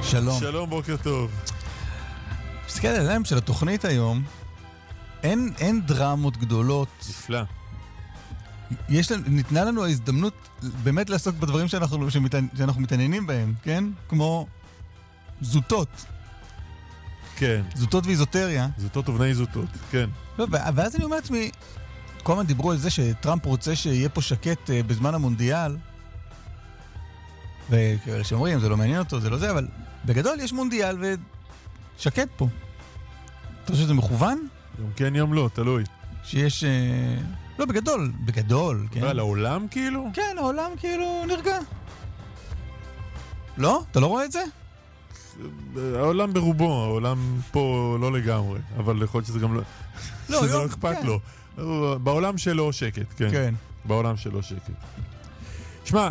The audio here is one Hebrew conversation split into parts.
שלום. שלום, בוקר טוב. מסתכל עליהם של התוכנית היום, אין דרמות גדולות. נפלא. ניתנה לנו ההזדמנות באמת לעסוק בדברים שאנחנו מתעניינים בהם, כן? כמו זוטות. כן. זוטות ואיזוטריה. זוטות ובני זוטות, כן. לא, ואז אני אומר לעצמי, כל הזמן דיברו על זה שטראמפ רוצה שיהיה פה שקט בזמן המונדיאל, וכאלה שאומרים, זה לא מעניין אותו, זה לא זה, אבל בגדול יש מונדיאל ושקט פה. אתה חושב שזה מכוון? יום כן, יום לא, תלוי. שיש... לא, בגדול, כן. על העולם כאילו? כן, העולם כאילו נרגע. לא? אתה לא רואה את זה? העולם ברובו, העולם פה לא לגמרי, אבל יכול להיות שזה גם לא... שזה לא אכפת לו. בעולם שלו שקט, כן. כן. בעולם שלו שקט. שמע,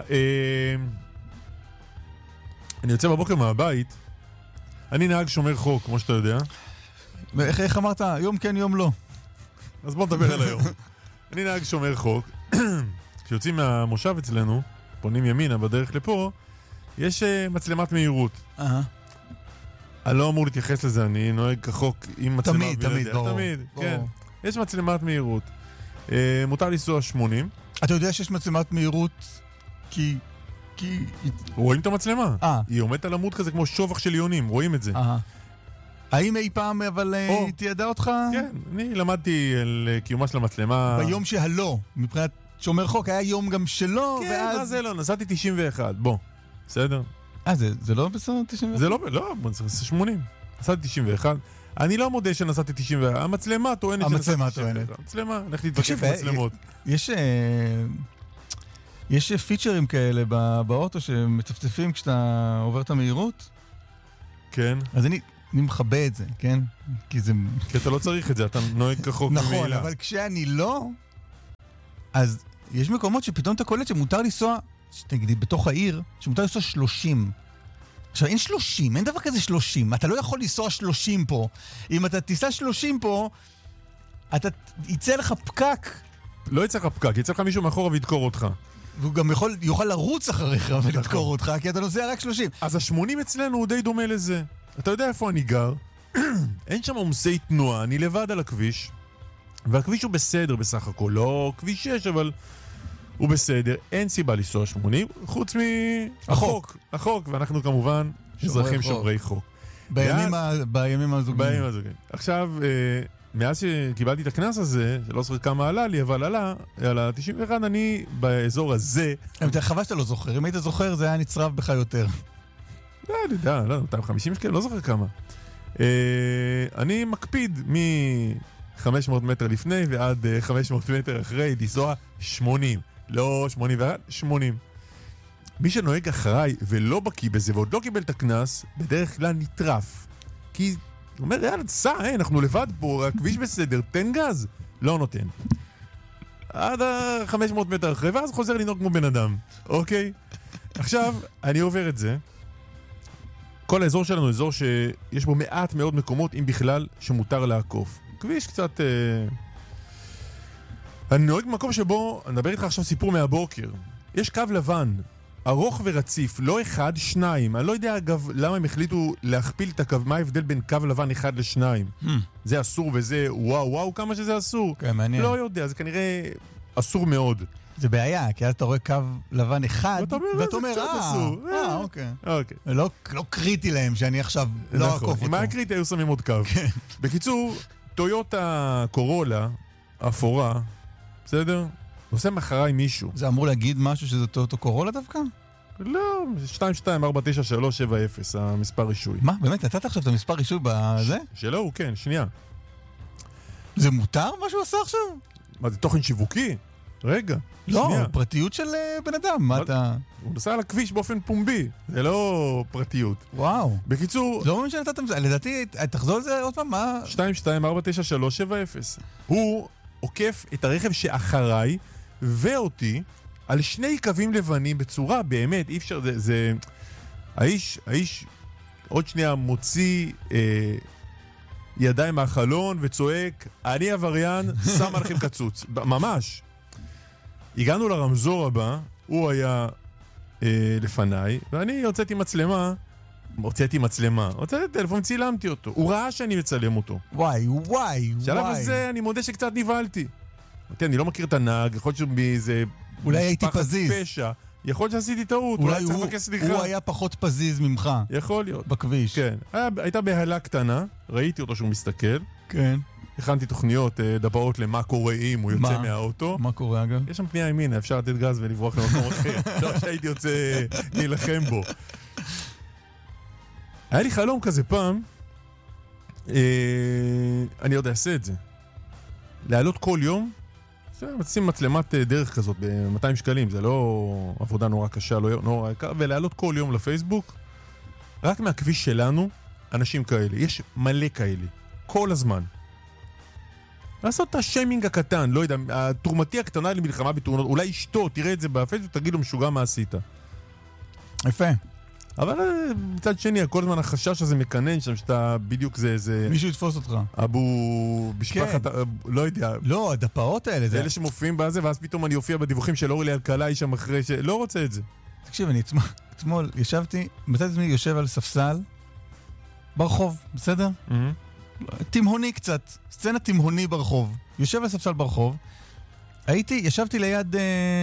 אני יוצא בבוקר מהבית, אני נהג שומר חוק, כמו שאתה יודע. איך אמרת? יום כן, יום לא. אז בוא נדבר על היום. אני נהג שומר חוק. כשיוצאים מהמושב אצלנו, פונים ימינה בדרך לפה, יש מצלמת מהירות. אני לא אמור להתייחס לזה, אני נוהג כחוק עם מצלמה. תמיד, ברור. תמיד, כן. יש מצלמת מהירות. מותר לנסוע 80. אתה יודע שיש מצלמת מהירות כי... רואים את המצלמה. היא עומדת על עמוד כזה כמו שובח של יונים, רואים את זה. האם אי פעם אבל תיעדה אותך? כן, אני למדתי על קיומה של המצלמה. ביום שהלא, מבחינת שומר חוק, היה יום גם שלו, כן, ואז... כן, מה זה לא, נסעתי 91, בוא, בסדר? זה לא בסדר 91? זה לא, זה 80. נסעתי 91. אני לא מודה שנסעתי 91, המצלמה טוענת המצלמה טוענת. המצלמה, לך להתווכח עם מצלמות. יש פיצ'רים כאלה באוטו שמצפצפים כשאתה עובר את המהירות? כן. אז אני מכבה את זה, כן? כי אתה לא צריך את זה, אתה נוהג כחוק ממילא. נכון, אבל כשאני לא, אז יש מקומות שפתאום אתה קולט שמותר לנסוע, תגידי, בתוך העיר, שמותר לנסוע 30. עכשיו, אין 30, אין דבר כזה 30. אתה לא יכול לנסוע 30 פה. אם אתה תיסע 30 פה, יצא לך פקק. לא יצא לך פקק, יצא לך מישהו מאחורה וידקור אותך. והוא גם יוכל לרוץ אחריך ולדקור אותך, כי אתה נוסע רק 30. אז ה-80 אצלנו הוא די דומה לזה. אתה יודע איפה אני גר? אין שם עומסי תנועה, אני לבד על הכביש, והכביש הוא בסדר בסך הכל, לא כביש 6, אבל הוא בסדר, אין סיבה לנסוע 80, חוץ מהחוק. החוק, ואנחנו כמובן אזרחים שומרי חוק. בימים הזוגים. עכשיו, מאז שקיבלתי את הכנס הזה, שלא זוכר כמה עלה לי, אבל עלה, על ה-91, אני באזור הזה... חבל שאתה לא זוכר, אם היית זוכר זה היה נצרב בך יותר. לא, אני יודע, 250 שקל, לא זוכר כמה. אני מקפיד מ-500 מטר לפני ועד 500 מטר אחרי, לנסוע 80. לא 81, 80. מי שנוהג אחריי ולא בקיא בזה ועוד לא קיבל את הכנס, בדרך כלל נטרף. כי הוא אומר, יאללה, סע, אנחנו לבד פה, הכביש בסדר, תן גז. לא נותן. עד 500 מטר אחרי, ואז חוזר לנהוג כמו בן אדם. אוקיי? עכשיו, אני עובר את זה. כל האזור שלנו אזור שיש בו מעט מאוד מקומות, אם בכלל, שמותר לעקוף. כביש קצת... אני נוהג במקום שבו, אני מדבר איתך עכשיו סיפור מהבוקר. יש קו לבן, ארוך ורציף, לא אחד, שניים. אני לא יודע אגב למה הם החליטו להכפיל את הקו, מה ההבדל בין קו לבן אחד לשניים. זה אסור וזה וואו, כמה שזה אסור. כן, מעניין. לא יודע, זה כנראה אסור מאוד. זה בעיה, כי אז אתה רואה קו לבן אחד, ואתה אומר, אוקיי. לא קריטי להם שאני עכשיו לא אעקוף אותו. אם היה קריטי, היו שמים עוד קו. בקיצור, טויוטה קורולה, אפורה, בסדר? עושה מאחריי מישהו. זה אמור להגיד משהו שזה טויוטה קורולה דווקא? לא, 22493770, המספר רישוי. מה? באמת? נתת עכשיו את המספר רישוי בזה? שלא, הוא כן, שנייה. זה מותר מה שהוא עושה עכשיו? מה, זה תוכן שיווקי? רגע, לא, פרטיות של בן אדם, מה אתה... הוא נוסע על הכביש באופן פומבי, זה לא פרטיות. וואו. בקיצור... לא אומרים שנתתם זה, לדעתי, תחזור לזה עוד פעם, מה... 22493770. הוא עוקף את הרכב שאחריי ואותי על שני קווים לבנים בצורה באמת, אי אפשר, זה... האיש עוד שנייה מוציא ידיים מהחלון וצועק, אני עבריין, שם עליכם קצוץ. ממש. הגענו לרמזור הבא, הוא היה לפניי, ואני יוצאתי מצלמה הוצאתי מצלמה, הוצאתי טלפון, צילמתי אותו. הוא ראה שאני מצלם אותו. וואי. שלב הזה אני מודה שקצת נבהלתי. אני לא מכיר את הנהג, יכול להיות שבאיזה... אולי הייתי פזיז. פשע. יכול להיות שעשיתי טעות, אולי הוא היה פחות פזיז ממך. יכול להיות. בכביש. כן. הייתה בהלה קטנה, ראיתי אותו שהוא מסתכל. כן. הכנתי תוכניות דברות למה קורה אם הוא יוצא מהאוטו. מה קורה אגב? יש שם פנייה ימינה, אפשר לתת גז ולברוח למקום אחר. לא שהייתי יוצא להילחם בו. היה לי חלום כזה פעם, אני עוד אעשה את זה. לעלות כל יום, שים מצלמת דרך כזאת ב-200 שקלים, זה לא עבודה נורא קשה, לא נורא יקר, ולעלות כל יום לפייסבוק, רק מהכביש שלנו, אנשים כאלה, יש מלא כאלה, כל הזמן. לעשות את השיימינג הקטן, לא יודע, התרומתי הקטנה למלחמה בתאונות, אולי אשתו, תראה את זה בפייסבוק, תגיד לו משוגע מה עשית. יפה. אבל מצד שני, כל הזמן החשש הזה מקנן שם, שאתה בדיוק זה... מישהו יתפוס אותך. משפחת, לא יודע. לא, הדפאות האלה. זה אלה שמופיעים בזה, ואז פתאום אני אופיע בדיווחים של אורלי אלקלעי שם אחרי לא רוצה את זה. תקשיב, אני אתמול ישבתי, מצאתי עצמי יושב על ספסל, ברחוב, בסדר? תימהוני קצת, סצנה תימהוני ברחוב. יושב על ספסל ברחוב, ישבתי ליד,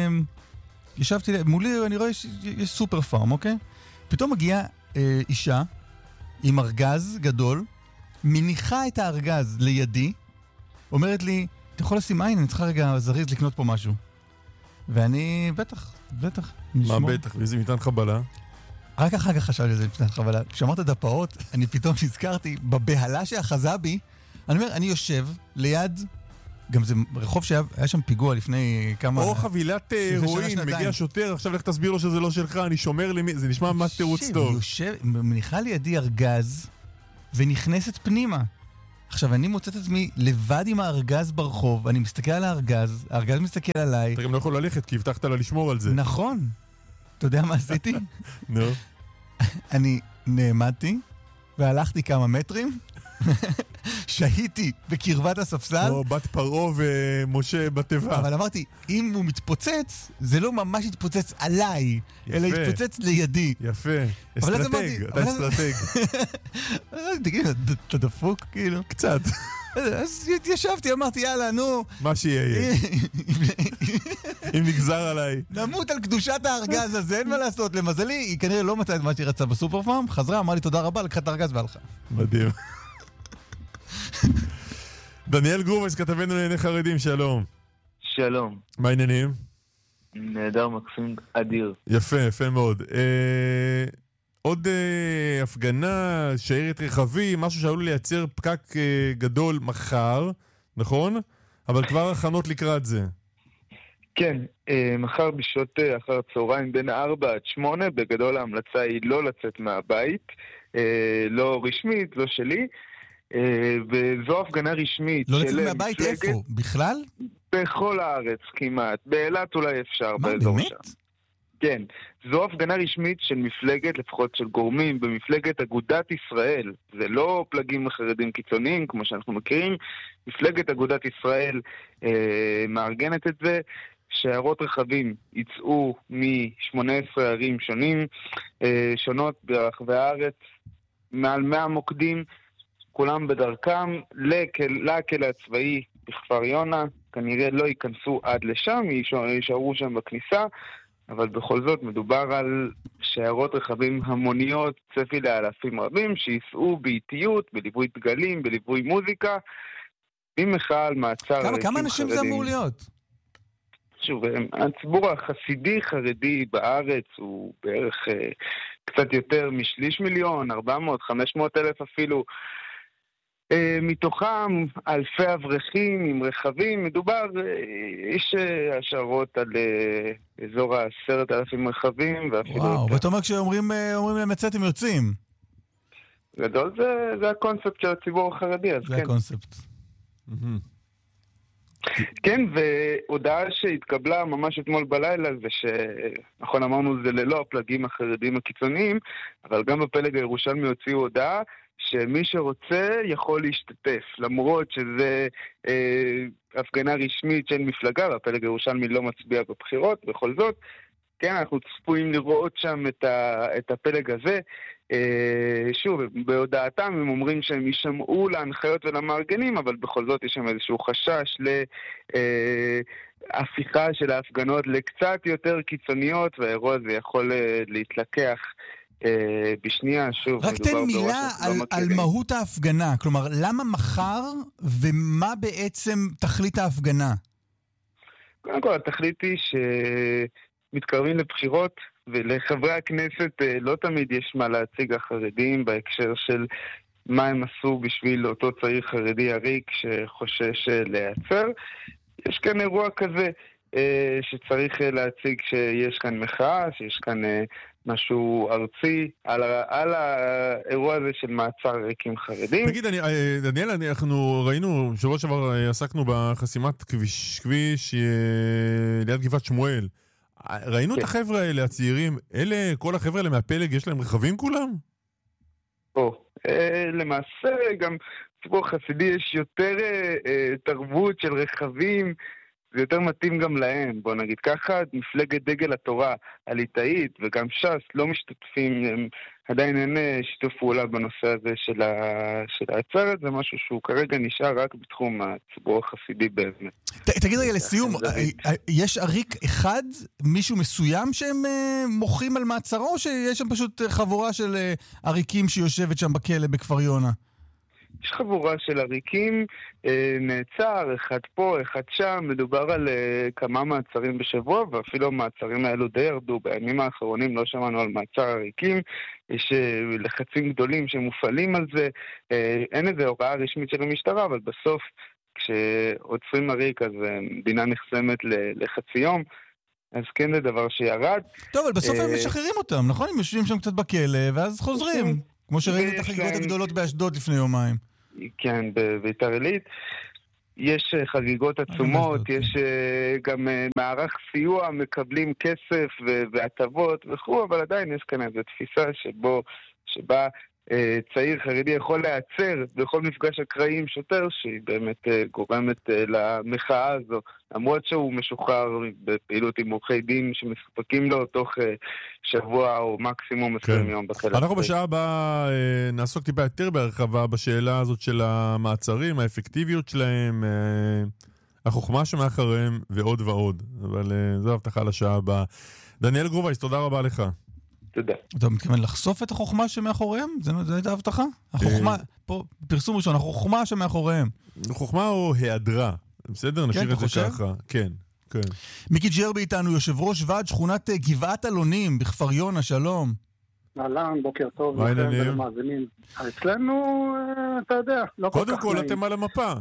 מולי, אני רואה יש סופר פארם, אוקיי? פתאום מגיעה אישה עם ארגז גדול, מניחה את הארגז לידי, אומרת לי, אתה יכול לשים עין, אני צריכה רגע זריז לקנות פה משהו. ואני, בטח. מה בטח? ואיזה מטען חבלה? רק אחר כך חשבתי לזה מטען חבלה. כשאמרת דפאות, אני פתאום נזכרתי, בבהלה שאחזה בי, אני אומר, אני יושב ליד... גם זה רחוב שהיה שם פיגוע לפני כמה... או חבילת רואין, מגיע שוטר, עכשיו לך תסביר לו שזה לא שלך, אני שומר למי... זה נשמע ממש תירוץ טוב. יושב, מניחה לידי ארגז, ונכנסת פנימה. עכשיו, אני מוצא את עצמי לבד עם הארגז ברחוב, אני מסתכל על הארגז, הארגז מסתכל עליי. אתה גם לא יכול ללכת, כי הבטחת לה לשמור על זה. נכון. אתה יודע מה עשיתי? נו. אני נעמדתי, והלכתי כמה מטרים, שהיתי בקרבת הספסל. או בת פרעה ומשה בתיבה. אבל אמרתי, אם הוא מתפוצץ, זה לא ממש יתפוצץ עליי, אלא יתפוצץ לידי. יפה. אסטרטג, אתה אסטרטג. תגיד, אתה דפוק כאילו? קצת. אז ישבתי, אמרתי, יאללה, נו. מה שיהיה. אם נגזר עליי. נמות על קדושת הארגז הזה, אין מה לעשות. למזלי, היא כנראה לא מצאה את מה שהיא רצה בסופר פארם, חזרה, אמרה לי תודה רבה, לקחה את הארגז והלכה. מדהים. דניאל גרובס, כתבנו לענייני חרדים, שלום. שלום. מה העניינים? נהדר, מקסים, אדיר. יפה מאוד. עוד הפגנה, שיירת רכבים, משהו שעלול לייצר פקק גדול מחר, נכון? אבל כבר הכנות לקראת זה. כן, מחר בשעות אחר הצהריים בין 4 עד 8, בגדול ההמלצה היא לא לצאת מהבית, לא רשמית, לא שלי, וזו הפגנה רשמית. לא לצאת מהבית איפה? בכלל? בכל הארץ כמעט, באילת אולי אפשר. מה, באמת? כן, זו הפגנה רשמית של מפלגת, לפחות של גורמים, במפלגת אגודת ישראל. זה לא פלגים חרדים קיצוניים, כמו שאנחנו מכירים. מפלגת אגודת ישראל מארגנת את זה. שיירות רכבים יצאו מ-18 ערים שונות ברחבי הארץ, מעל 100 מוקדים, כולם בדרכם לכלא הצבאי בכפר יונה. כנראה לא ייכנסו עד לשם, יישארו שם בכניסה, אבל בכל זאת מדובר על שיירות רכבים המוניות, צפי לאלפים רבים, שיסעו באיטיות, בליווי דגלים, בליווי מוזיקה, במחאה על מעצר... כמה אנשים זה אמור להיות? שוב, הציבור החסידי חרדי בארץ הוא בערך קצת יותר מ300,000, 400,000-500,000 אפילו. מתוכם אלפי אברכים עם רכבים, מדובר, יש השערות על אזור 10,000 רכבים ואפילו... וואו, ואתה אומר כשאומרים להם לצאת הם יוצאים. גדול, זה הקונספט של הציבור החרדי, אז כן. זה הקונספט. כן, והודעה שהתקבלה ממש אתמול בלילה זה נכון אמרנו זה ללא הפלגים החרדים הקיצוניים, אבל גם בפלג הירושלמי הוציאו הודעה שמי שרוצה יכול להשתתף, למרות שזה הפגנה רשמית של מפלגה, והפלג הירושלמי לא מצביע בבחירות, בכל זאת כן, אנחנו צפויים לראות שם את הפלג הזה. שוב, בהודעתם הם אומרים שהם יישמעו להנחיות ולמארגנים, אבל בכל זאת יש שם איזשהו חשש להפיכה של ההפגנות לקצת יותר קיצוניות, והאירוע הזה יכול להתלקח בשנייה. שוב, רק תן מילה על מהות ההפגנה, כלומר, למה מחר ומה בעצם תכלית ההפגנה? קודם כל, התכלית היא שמתקרבים לבחירות, ולחברי הכנסת לא תמיד יש מה להציג החרדים בהקשר של מה הם עשו בשביל אותו צעיר חרדי עריק שחושש להיעצר. יש כאן אירוע כזה שצריך להציג שיש כאן מחאה, שיש כאן משהו ארצי על האירוע הזה של מעצר עריקים חרדים. תגיד, דניאל, אנחנו ראינו, שבוע שעבר עסקנו בחסימת כביש ליד גבעת שמואל. ראינו את החבר'ה האלה, הצעירים, כל החבר'ה האלה מהפלג, יש להם רכבים כולם? למעשה גם ציבור חסידי יש יותר תרבות של רכבים, זה יותר מתאים גם להם, בוא נגיד ככה. מפלגת דגל התורה הליטאית וגם ש"ס לא משתתפים, עדיין אין שיתוף פעולה בנושא הזה של העצרת, זה משהו שהוא כרגע נשאר רק בתחום הציבור החסידי באמת. תגיד רגע לסיום, יש עריק אחד, מישהו מסוים שהם מוחים על מעצרו, או שיש שם פשוט חבורה של עריקים שיושבת שם בכלא בכפר יונה? יש חבורה של עריקים, נעצר, אחד פה, אחד שם, מדובר על כמה מעצרים בשבוע, ואפילו המעצרים האלו די ירדו. בימים האחרונים לא שמענו על מעצר עריקים, יש לחצים גדולים שמופעלים על זה, אין איזו הוראה רשמית של המשטרה, אבל בסוף כשעוצרים עריק אז מדינה נחסמת לחצי יום, אז כן זה דבר שירד. טוב, אבל בסוף הם משחררים אותם, נכון? הם יושבים שם קצת בכלא, ואז חוזרים. כמו שראינו את החגיגות הגדולות באשדוד לפני יומיים. כן, בביתר עילית. יש חגיגות עצומות, יש גם מערך סיוע, מקבלים כסף והטבות וכו', אבל עדיין יש כאן איזו תפיסה שבה צעיר חרדי יכול להיעצר בכל מפגש אקראי עם שוטר, שהיא באמת גורמת למחאה הזו, למרות שהוא משוחרר בפעילות עם עורכי דין שמספקים לו תוך שבוע או מקסימום 20 יום בכלא. אנחנו בשעה הבאה נעסוק טיפה יותר בהרחבה בשאלה הזאת של המעצרים, האפקטיביות שלהם, החוכמה שמאחריהם ועוד ועוד, אבל זו הבטחה לשעה הבאה. דניאל גרובייס, תודה רבה לך. תודה. אתה מתכוון לחשוף את החוכמה שמאחוריהם? זה הייתה הבטחה? החוכמה, פה פרסום ראשון, החוכמה שמאחוריהם. חוכמה או היעדרה? בסדר? נשאיר את זה ככה. כן, כן. מיקי ג'רבי איתנו, יושב ראש ועד שכונת גבעת אלונים בכפר יונה, שלום. אהלן, בוקר טוב לכם ולמאזינים. אצלנו, אתה יודע, לא כל כך נעים. קודם כל אתם על המפה.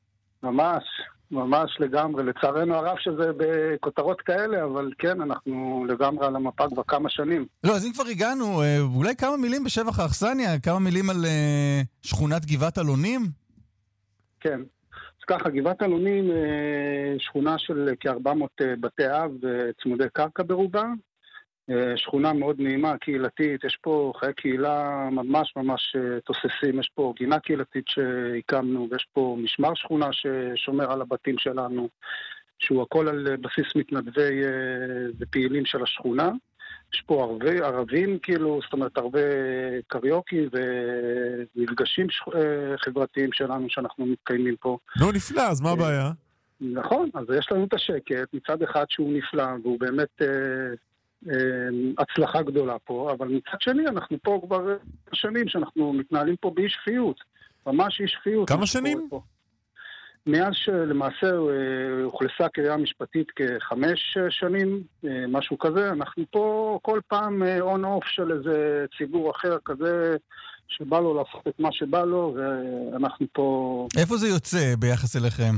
ממש לגמרי. לצערנו הרב שזה בכותרות כאלה, אבל כן, אנחנו לגמרי על המפה כבר כמה שנים. לא, אז אם כבר הגענו, אולי כמה מילים בשבח האכסניה, כמה מילים על שכונת גבעת אלונים? כן. אז ככה, גבעת אלונים, שכונה של כ-400 בתי אב צמודי קרקע ברובה. שכונה מאוד נעימה, קהילתית, יש פה חיי קהילה ממש ממש תוססים, יש פה גינה קהילתית שהקמנו, ויש פה משמר שכונה ששומר על הבתים שלנו, שהוא הכל על בסיס מתנדבי ופעילים של השכונה. יש פה ערבים, כאילו, זאת אומרת, הרבה קריוקי ומפגשים חברתיים שלנו שאנחנו מתקיימים פה. לא נפלא, אז מה הבעיה? נכון, אז יש לנו את השקט, מצד אחד שהוא נפלא, והוא באמת הצלחה גדולה פה, אבל מצד שני אנחנו פה כבר שנים שאנחנו מתנהלים פה באי שפיות, ממש אי שפיות. כמה שנים? מאז שלמעשה הוכלסה קריאה משפטית כ5 שנים, משהו כזה, אנחנו פה כל פעם און אוף של איזה ציבור אחר כזה שבא לו לעשות את מה שבא לו, ואנחנו פה... איפה זה יוצא ביחס אליכם?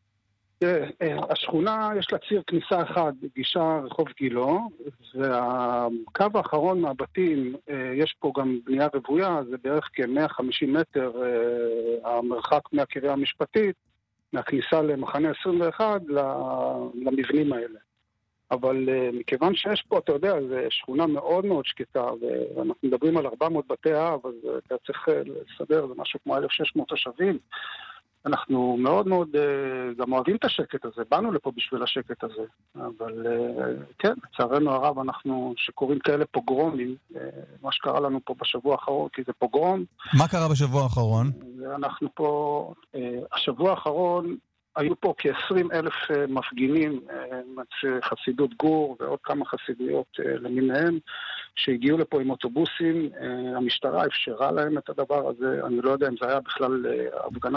השכונה יש לה ציר כניסה אחד, גישה רחוב גילו, והקו האחרון מהבתים, יש פה גם בנייה רבויה, זה בערך כ-150 מטר המרחק מהקריאה המשפטית, מהכניסה למחנה 21 למבנים האלה. אבל מכיוון שיש פה, אתה יודע, זו שכונה מאוד מאוד שקטה, ואנחנו מדברים על 400 בתי אב, אז אתה צריך לסדר, זה משהו כמו 1,600 תושבים. אנחנו מאוד מאוד גם אוהבים את השקט הזה, באנו לפה בשביל השקט הזה, אבל כן, לצערנו הרב, אנחנו שקוראים כאלה פוגרומים, מה שקרה לנו פה בשבוע האחרון, כי זה פוגרום. מה קרה בשבוע האחרון? אנחנו פה, השבוע האחרון, היו פה כ-20,000 מפגינים, חסידות גור ועוד כמה חסידויות למיניהם, שהגיעו לפה עם אוטובוסים. המשטרה אפשרה להם את הדבר הזה. אני לא יודע אם זה היה בכלל הפגנה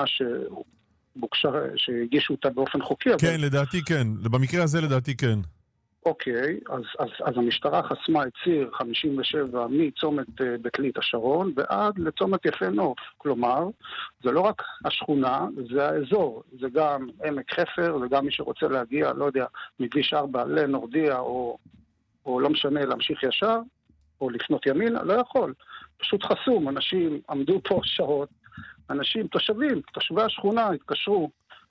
שהגישו אותה באופן חוקי. כן, אבל... לדעתי כן. במקרה הזה לדעתי כן. אוקיי, אז המשטרה חסמה את ציר 57 מצומת בית השרון ועד לצומת יפה נוף. כלומר, זה לא רק השכונה, זה האזור. זה גם עמק חפר, זה גם מי שרוצה להגיע, לא יודע, מכביש 4 לנורדיה או לא משנה, להמשיך ישר או לפנות ימינה, לא יכול. פשוט חסום, אנשים עמדו פה שעות, אנשים, תושבי השכונה התקשרו,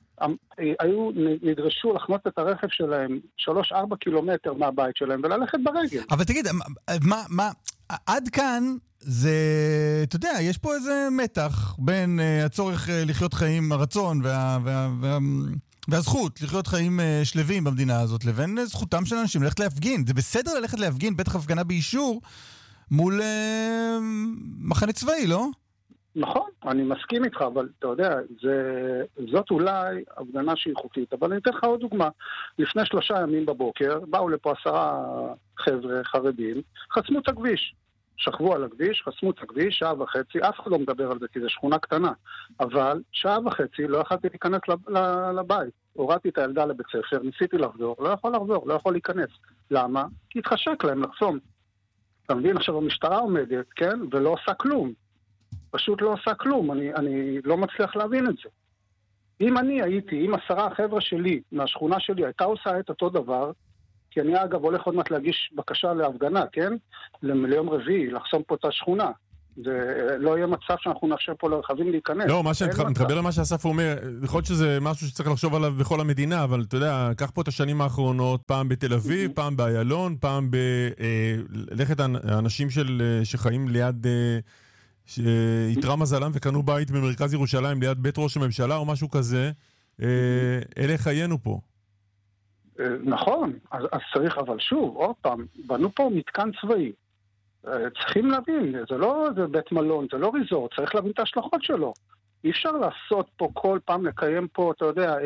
נדרשו לחנות את הרכב שלהם 3-4 קילומטר מהבית שלהם וללכת ברגל. אבל תגיד, עד כאן זה, אתה יודע, יש פה איזה מתח בין הצורך לחיות חיים, הרצון והזכות לחיות חיים שלבים במדינה הזאת, לבין זכותם של אנשים ללכת להפגין. זה בסדר ללכת להפגין, בטח הפגנה באישור, מול מחנה צבאי, לא? נכון, אני מסכים איתך, אבל אתה יודע, זאת אולי הפגנה שהיא חוקית, אבל אני אתן לך עוד דוגמה. לפני 3 ימים בבוקר, באו לפה 10 חבר'ה חרדים, חסמו את הכביש. שכבו על הכביש, חסמו את הכביש, 1.5 שעה, אף אחד לא מדבר על זה, כי זו שכונה קטנה. אבל 1.5 שעה לא יכולתי להיכנס לבית. הורדתי את הילדה לבית ספר, ניסיתי לחזור, לא יכול להיכנס. למה? כי התחשק להם לחסום. אתה מבין, עכשיו המשטרה עומדת, כן? ולא עושה כלום. פשוט לא עושה כלום, אני לא מצליח להבין את זה. אם אני הייתי, אם 10 חבר'ה שלי, מהשכונה שלי, הייתה עושה את אותו דבר, כי אני אגב הולך עוד מעט להגיש בקשה להפגנה, כן? ליום רביעי, לחסום פה את השכונה. זה לא יהיה מצב שאנחנו נאפשר פה לרכבים להיכנס. לא, מתחבר למה שאסף אומר, יכול להיות שזה משהו שצריך לחשוב עליו בכל המדינה, אבל אתה יודע, קח פה את השנים האחרונות, פעם בתל אביב, פעם באיילון, פעם ללכת האנשים שחיים ליד... שיתרה מזלם וקנו בית במרכז ירושלים ליד בית ראש הממשלה או משהו כזה, אלה חיינו פה. נכון, אז צריך, אבל שוב, עוד פעם, בנו פה מתקן צבאי. צריכים להבין, זה לא זה בית מלון, זה לא ריזורט, צריך להבין את ההשלכות שלו. אי אפשר לעשות פה כל פעם, לקיים פה, אתה יודע,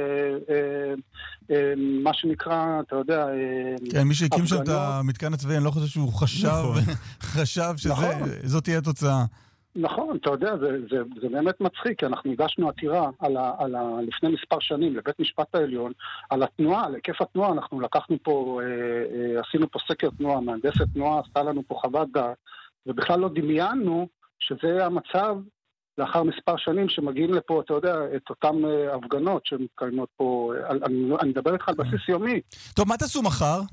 מה שנקרא, אתה יודע... כן, מי שהקים שם את המתקן הצבאי, אני לא חושב שהוא חשב שזאת תהיה התוצאה. נכון, אתה יודע, זה באמת מצחיק, כי אנחנו הגשנו עתירה לפני מספר שנים לבית משפט העליון, על התנועה, על היקף התנועה, אנחנו לקחנו פה, עשינו פה סקר תנועה, מהנדסת תנועה, עשתה לנו פה חוות דעת, ובכלל לא דמיינו שזה המצב לאחר מספר שנים שמגיעים לפה, אתה יודע, את אותם הפגנות שמתקיימות פה, אני מדבר איתך על בסיס יומי. טוב, מה תעשו מחר?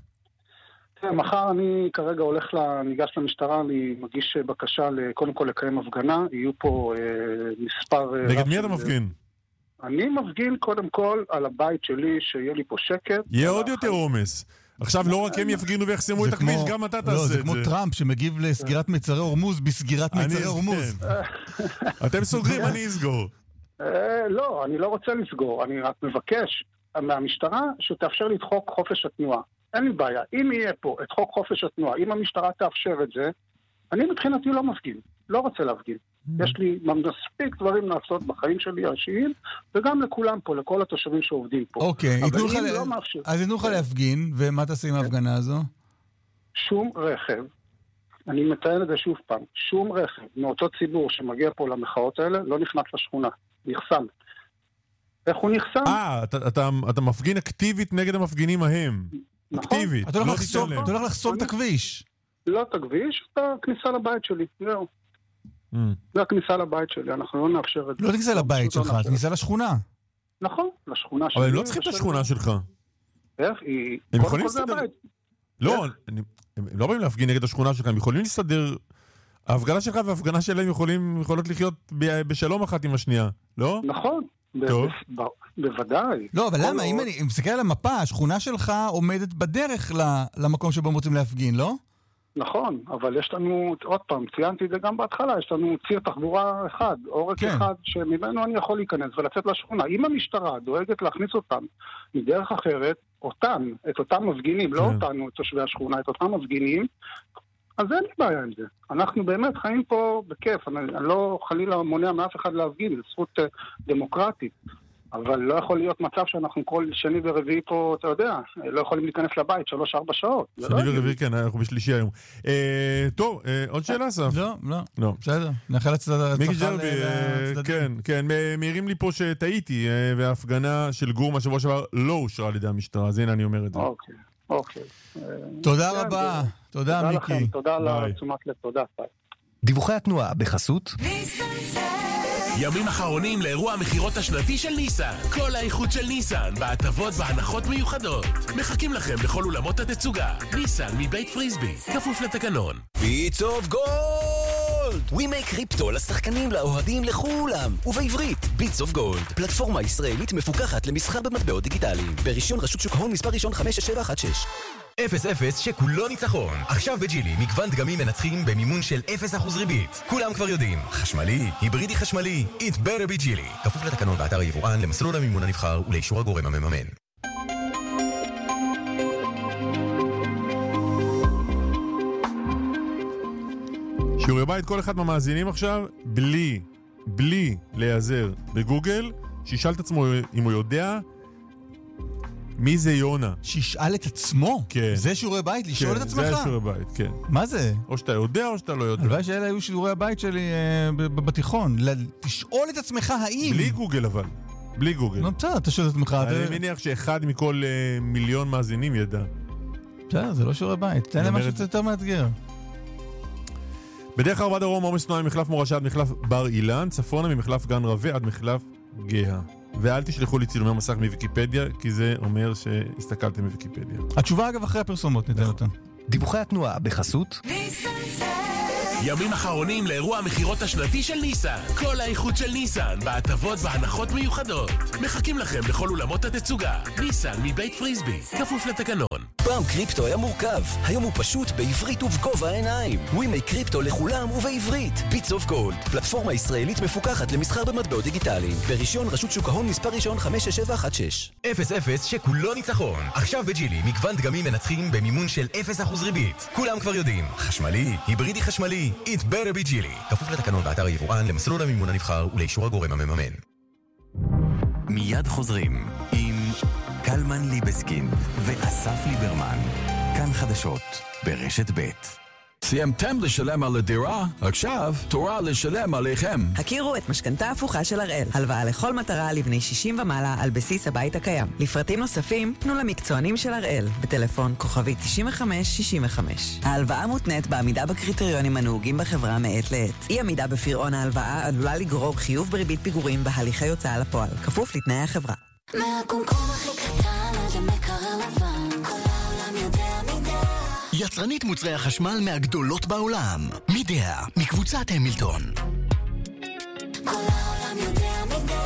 מחר אני כרגע ניגש למשטרה, אני מגיש בקשה קודם כל לקיים הפגנה, יהיו פה מספר... נגד מי אתה מפגין? אני מפגין קודם כל על הבית שלי, שיהיה לי פה שקט. יהיה עוד יותר עומס. עכשיו לא רק הם יפגינו ויחסמו את הכביש, גם אתה תעשה את זה. זה כמו טראמפ שמגיב לסגירת מצרי הורמוז בסגירת מצרי הורמוז. אתם סוגרים, אני אסגור. לא, אני לא רוצה לסגור, אני רק מבקש מהמשטרה שתאפשר לי את חוק חופש התנועה. אין לי בעיה. אם יהיה פה את חוק חופש התנועה, אם המשטרה תאפשר את זה, אני מבחינתי לא מפגין, לא רוצה להפגין. יש לי מספיק דברים לעשות בחיים שלי האישיים, וגם לכולם פה, לכל התושבים שעובדים פה. אוקיי, אז יתנו לך להפגין, ומה תעשה עם ההפגנה הזו? שום רכב, אני מתאר את זה שוב פעם, שום רכב מאותו ציבור שמגיע פה למחאות האלה, לא נכנס לשכונה, נחסם. איך הוא נחסם? אתה מפגין אקטיבית נגד המפגינים ההם. אקטיבית. אתה הולך לחסום את הכביש. לא את הכביש, את הכניסה לבית שלי, זהו. זה הכניסה לבית שלי, אנחנו לא נאפשר את זה. לא תכניסה לבית שלך, תכניסה לשכונה. נכון, לשכונה שלי. אבל הם לא צריכים את השכונה שלך. איך? הם יכולים להסתדר. לא, הם לא באים להפגין נגד השכונה שלך, הם יכולים להסתדר. ההפגנה שלך וההפגנה שלהם יכולות לחיות בשלום אחת עם השנייה, לא? נכון. בוודאי. לא, אבל למה? אם אני מסתכל על המפה, השכונה שלך עומדת בדרך למקום שבו הם רוצים להפגין, לא? נכון, אבל יש לנו, עוד פעם, ציינתי את זה גם בהתחלה, יש לנו ציר תחבורה אחד, עורק אחד, שממנו אני יכול להיכנס ולצאת לשכונה. אם המשטרה דואגת להכניס אותם מדרך אחרת, את אותם מפגינים, לא אותנו, את תושבי השכונה, את אותם מפגינים, אז אין לי בעיה עם זה. אנחנו באמת חיים פה בכיף, אני לא חלילה מונע מאף אחד להפגין, זו זכות דמוקרטית. אבל לא יכול להיות מצב שאנחנו כל שני ורביעי פה, אתה יודע, לא יכולים להיכנס לבית 3-4 שעות. שני ורביעי, כן, אנחנו בשלישי היום. טוב, עוד שאלה, סף? לא, בסדר. נאחל הצלחה לצדדים. כן, מעירים לי פה שטעיתי, וההפגנה של גורמה שבוע שעבר לא אושרה על ידי המשטרה, אז הנה אני אומר את זה. אוקיי. תודה רבה. תודה, מיקי. תודה על תשומת לב, תודה. דיווחי התנועה בחסות ימים אחרונים לאירוע המחירות השנתי של ניסן. כל האיכות של ניסן, בהטבות והנחות מיוחדות. מחכים לכם בכל אולמות התצוגה. ניסן מבית פריסבי, כפוף לתקנון. ביטס אוף גולד! ווימי קריפטו לשחקנים, לאוהדים, לכולם. ובעברית, ביטס אוף גולד. פלטפורמה ישראלית מפוקחת למסחר במטבעות דיגיטליים. ברישיון רשות שוק ההון מספר ראשון 5716. 0-0 שכולו ניצחון. עכשיו בג'ילי, מגוון דגמים מנצחים במימון של 0% ריבית. כולם כבר יודעים. חשמלי, היברידי חשמלי, It better be ג'ילי. כפוף לתקנון באתר היבואן, למסלול המימון הנבחר ולאישור הגורם המממן. שיעורי בית כל אחד מהמאזינים עכשיו, בלי להיעזר בגוגל, שישאל את עצמו אם הוא יודע מי זה יונה? שישאל את עצמו? כן. זה שיעורי בית? לשאול את עצמך? זה שיעורי בית, כן. מה זה? או שאתה יודע או שאתה לא יודע. הלוואי שאלה היו שיעורי הבית שלי בתיכון. תשאול את עצמך האם... בלי גוגל אבל. בלי גוגל. לא, בסדר, תשאול את עצמך. אני מניח שאחד מכל מיליון מאזינים ידע. בסדר, זה לא שיעורי בית. תן לי משהו יותר מאתגר. בדרך 4 דרום, עומס תנועה ממחלף מורשה עד מחלף בר אילן, צפונה ממחלף גן רווה עד מחלף גאה. ואל תשלחו לי צילומי מסך מוויקיפדיה, כי זה אומר שהסתכלתם מוויקיפדיה. התשובה אגב אחרי הפרסומות, ניתן אותה. דיווחי התנועה בחסות ימים אחרונים לאירוע המחירות השנתי של ניסן. כל האיכות של ניסן, בהטבות והנחות מיוחדות. מחכים לכם בכל אולמות התצוגה. ניסן מבית פריסבי, כפוף לתקנון. פעם קריפטו היה מורכב, היום הוא פשוט בעברית ובגובה העיניים. ווימי קריפטו לכולם ובעברית. ביטס אוף גולד, פלטפורמה ישראלית מפוקחת למסחר במטבעות דיגיטליים. ברישיון רשות שוק ההון מספר ראשון 5716. 0-0 שכולו ניצחון. עכשיו בג'ילי, מגוון דגמים מנצחים במימון של 0% ריבית. כולם כבר יודעים. חשמלי, היברידי חשמלי, It better be ג'ילי. כפוף לתקנון באתר היבואן, למסלול המימון הנבחר ולאישור הגורם המממן. מיד חוזרים עם קלמן ליבסקין ואסף ליברמן. כאן חדשות ברשת ב'. סיימתם לשלם על הדירה? עכשיו תורה לשלם עליכם. הכירו את משכנתה הפוכה של הראל. הלוואה לכל מטרה לבני 60 ומעלה על בסיס הבית הקיים. לפרטים נוספים, פנו למקצוענים של הראל. בטלפון כוכבי 9565. ההלוואה מותנית בעמידה בקריטריונים הנהוגים בחברה מעת לעת. אי עמידה בפירעון ההלוואה עלולה לגרור חיוב בריבית פיגורים בהליכי הוצאה לפועל. כפוף לתנאי החברה. מהקומקום הכי קטן עד המקרר לבן, כל העולם יודע מידע. יצרנית מוצרי החשמל מהגדולות בעולם. מידע, מקבוצת המילטון. כל העולם יודע מידע.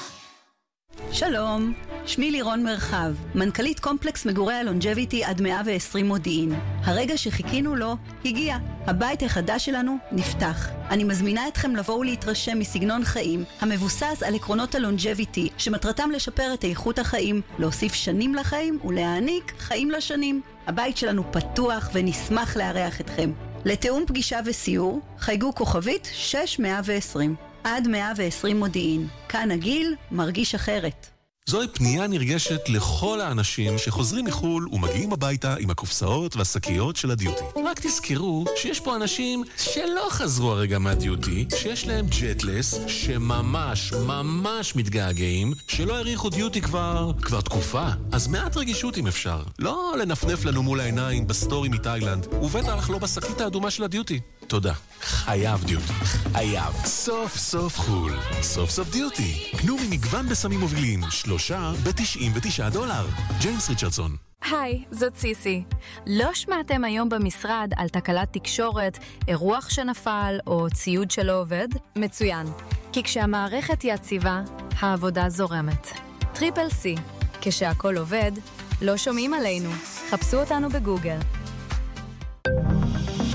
שלום, שמי לירון מרחב, מנכ"לית קומפלקס מגורי הלונג'ביטי עד 120 מודיעין. הרגע שחיכינו לו הגיע. הבית החדש שלנו נפתח. אני מזמינה אתכם לבוא ולהתרשם מסגנון חיים המבוסס על עקרונות הלונג'ביטי, שמטרתם לשפר את איכות החיים, להוסיף שנים לחיים ולהעניק חיים לשנים. הבית שלנו פתוח ונשמח לארח אתכם. לתאום פגישה וסיור, חייגו כוכבית 6120. עד 120 מודיעין. כאן הגיל מרגיש אחרת. זוהי פנייה נרגשת לכל האנשים שחוזרים מחול ומגיעים הביתה עם הקופסאות והשקיות של הדיוטי. רק תזכרו שיש פה אנשים שלא חזרו הרגע מהדיוטי, שיש להם ג'טלס, שממש מתגעגעים, שלא העריכו דיוטי כבר תקופה. אז מעט רגישות אם אפשר. לא לנפנף לנו מול העיניים בסטורי מתאילנד, ובטח לא בשקית האדומה של הדיוטי. תודה. חייב דיוטי. חייב. סוף סוף חול. סוף סוף דיוטי. קנו ממגוון בסמים מובילים. 3 ב$99. ג'יימס ריצ'רדסון. היי, זאת סיסי. לא שמעתם היום במשרד על תקלת תקשורת, אירוח שנפל או ציוד שלא עובד? מצוין. כי כשהמערכת יציבה, העבודה זורמת. טריפל C. כשהכל עובד, לא שומעים עלינו. חפשו אותנו בגוגל.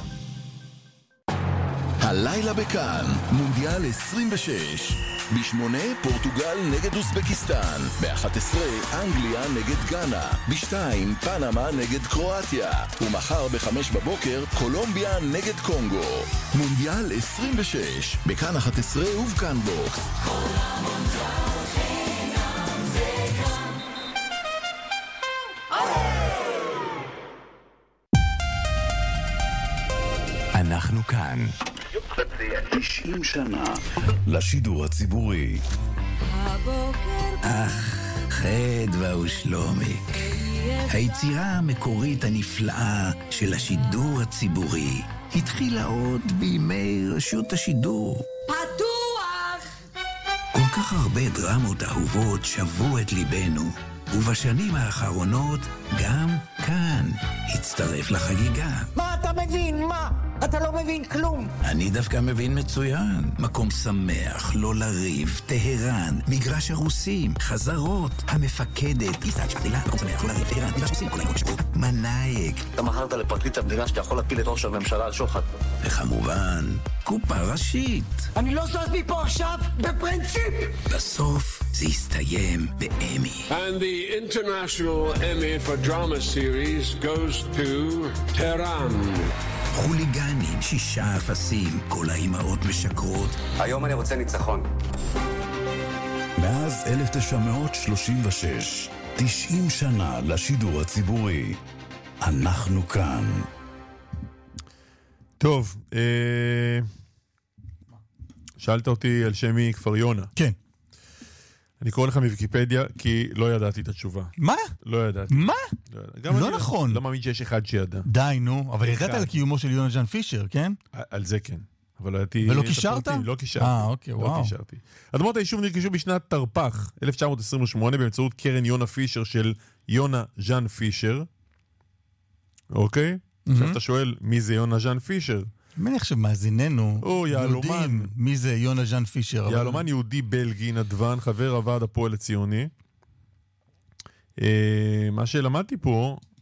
הלילה בכאן, מונדיאל 26. ב8 פורטוגל נגד אוזבקיסטן, ב11 אנגליה נגד גאנה, ב2 פנמה נגד קרואטיה, ומחר ב5 בבוקר קולומביה נגד קונגו. מונדיאל 26, בכאן 11 ובכאן בוקס. אנחנו כאן 90 שנה לשידור הציבורי. חדווה ושלומי, היצירה המקורית הנפלאה של השידור הציבורי התחילה עוד בימי רשות השידור. פתוח! כל כך הרבה דרמות אהובות שבו את ליבנו, ובשנים האחרונות גם כאן הצטרף לחגיגה. מה אתה מבין? מה? אתה לא מבין כלום. אני דווקא מבין מצוין. מקום שמח, לא לריב, טהרן, מגרש הרוסים, חזרות, המפקדת, איסטאץ' עדילה, מקום שמח, לא לריב, טהרן, מגרש הרוסים, כל העירות שבו, מנאייק. אתה מכרת לפרקליט המדינה שאתה יכול להפיל את ראש הממשלה על שוחד. וכמובן, קופה ראשית. אני לא זז מפה עכשיו, בפרינציפ. בסוף זה יסתיים באמי. And the International Emmy for Drama Series goes to Tehran. חוליגנים, 6 אפסים, כל האימהות משקרות. היום אני רוצה ניצחון. מאז 1936, 90 שנה לשידור הציבורי. אנחנו כאן. טוב, שאלת אותי על שמי כפר יונה. כן. אני קורא לך מוויקיפדיה, כי לא ידעתי את התשובה. מה? לא ידעתי. מה? לא נכון. לא מאמין שיש אחד שידע. די, נו. אבל ידעת על קיומו של יונתן פישר, כן? על זה כן. אבל לא ידעתי... ולא קישרת? לא קישרתי. אוקיי, וואו. לא קישרתי. אדמות היישוב נרכשו בשנת תרפ"ח, 1928, באמצעות קרן יונה פישר של יונה ז'אן פישר. אוקיי? עכשיו אתה שואל, מי זה יונה ז'אן פישר? אני מניח שמאזיננו יודעים מי זה יונה ז'אן פישר. יהלומן יהודי בלגי, נדוון, חבר הוועד הפועל הציוני. מה שלמדתי פה,